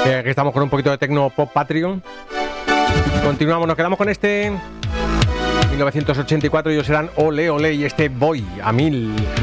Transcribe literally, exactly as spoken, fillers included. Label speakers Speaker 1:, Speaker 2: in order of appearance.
Speaker 1: Eh, que estamos con un poquito de Tecno Pop Patreon. Continuamos, nos quedamos con este mil novecientos ochenta y cuatro, ellos serán Ole Ole y este Voy a Mil.